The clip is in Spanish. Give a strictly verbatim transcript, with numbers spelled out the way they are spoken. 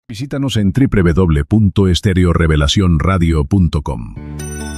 Visítanos en doble u doble u doble u punto estereo revelación radio punto com.